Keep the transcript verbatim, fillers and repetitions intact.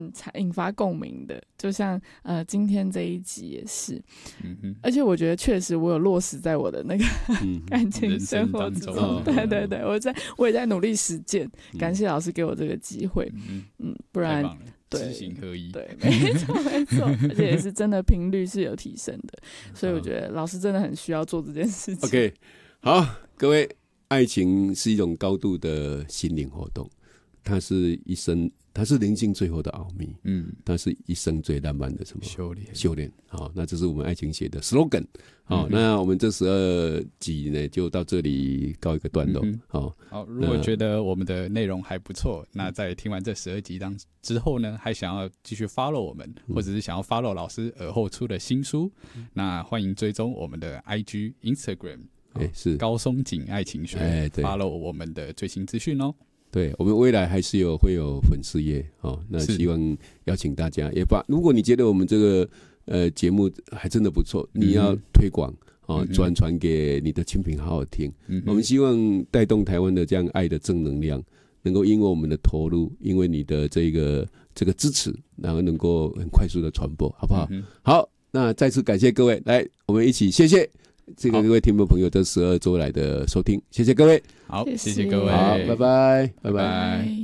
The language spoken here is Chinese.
引发共鸣的，就像呃今天这一集也是，嗯哼，而且我觉得确实我有落实在我的那个、嗯、感情生活之中，哦、对对对，我在我也在努力实践，嗯、感谢老师给我这个机会，嗯嗯，不然知行合一， 对，没错没错，而且也是真的频率是有提升的，所以我觉得老师真的很需要做这件事情。 OK， 好，各位，爱情是一种高度的心灵活动，它是一生。它是人性最后的奥秘，嗯，它是一生最浪漫的什么修炼？ 修炼，好，那这是我们爱情写的 slogan， 好、嗯，那我们这十二集呢就到这里告一个段落，好、 嗯，好，如果觉得我们的内容还不错，那在听完这十二集当之后呢，还想要继续 follow 我们，或者是想要 follow 老师尔后出的新书，嗯、那欢迎追踪我们的 I G、Instagram， 哎、欸，是高松景爱情学、欸、，follow 我们的最新资讯哦。 对，我们未来还是有会有粉丝页哦，那希望邀请大家也把，如果你觉得我们这个呃节目还真的不错，你要推广哦，转、嗯、传给你的亲朋好友听、嗯。我们希望带动台湾的这样爱的正能量，能够因为我们的投入，因为你的这个这个支持，然后能够很快速的传播，好不好？嗯、好，那再次感谢各位，来，我们一起谢谢。这个各位听众朋友这十二周来的收听，谢谢各位。 好，谢谢各位， 好，拜拜，拜拜。 拜拜。